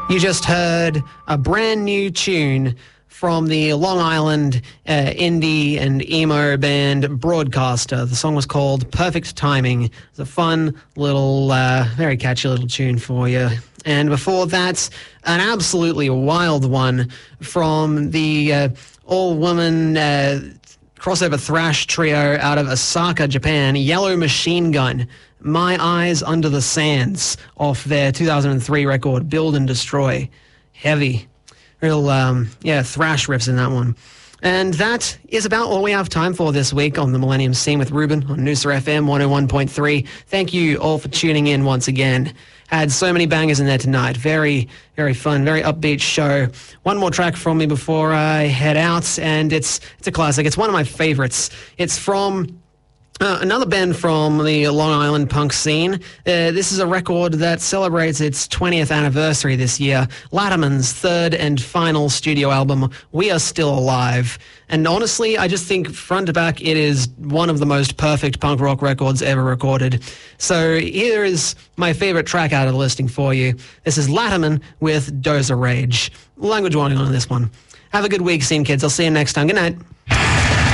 You just heard a brand new tune from the Long Island indie and emo band Broadcaster. The song was called Perfect Timing. It's a fun little, very catchy little tune for you. And before that, an absolutely wild one from the all-woman crossover thrash trio out of Osaka, Japan, Yellow Machine Gun. My Eyes Under the Sands, off their 2003 record, Build and Destroy. Heavy. Real, thrash riffs in that one. And that is about all we have time for this week on the Millennium Scene with Ruben on Noosa FM 101.3. Thank you all for tuning in once again. Had so many bangers in there tonight. Very, very fun, very upbeat show. One more track from me before I head out, and it's a classic. It's one of my favorites. It's from another band from the Long Island punk scene. This is a record that celebrates its 20th anniversary this year. Latterman's third and final studio album, We Are Still Alive. And honestly, I just think front to back, it is one of the most perfect punk rock records ever recorded. So here is my favorite track out of the listing for you. This is Latterman with Dozer Rage. Language warning on this one. Have a good week, scene kids. I'll see you next time. Good night.